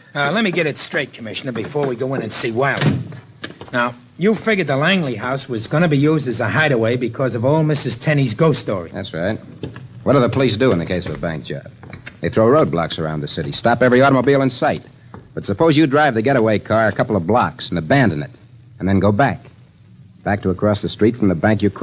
Let me get it straight, Commissioner, before we go in and see Wiley. Now, you figured the Langley house was going to be used as a hideaway because of old Mrs. Tenney's ghost story. That's right. What do the police do in the case of a bank job? They throw roadblocks around the city, stop every automobile in sight. But suppose you drive the getaway car a couple of blocks and abandon it, and then go back to across the street from the bank you